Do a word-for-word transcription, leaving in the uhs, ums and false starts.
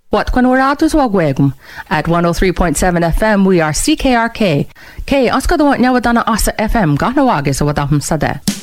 What when we're out wagwegum at one oh three point seven F M we are C K R K. K Oscar the one now Asa F M Ganawag is what I'm sada.